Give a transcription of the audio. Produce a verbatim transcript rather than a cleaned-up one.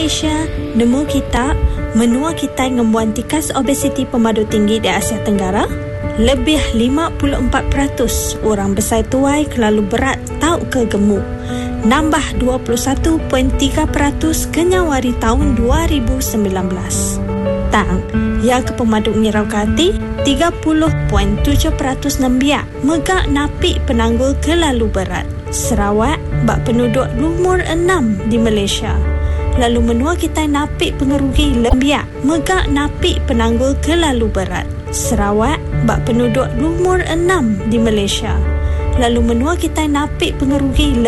Malaysia, nemu kita menua kita ngembuan tikas obesiti pemadu tinggi di Asia Tenggara. Lebih lima puluh empat peratus orang besar tuai kelalu berat tau ke gemuk. Nambah dua puluh satu perpuluhan tiga peratus ke Nyawari tahun dua ribu sembilan belas. Tang, yang ke pemadu ngirau kati, tiga puluh perpuluhan tujuh peratus nembia megak napik penanggul kelalu berat. Sarawak, bak penduduk lumur enam di Malaysia. Lalu menua kita napik pengerugi lembia megak napik penanggul kelalu berat. Sarawak, bak penduduk lumur enam di Malaysia. Lalu menua kita napik pengerugi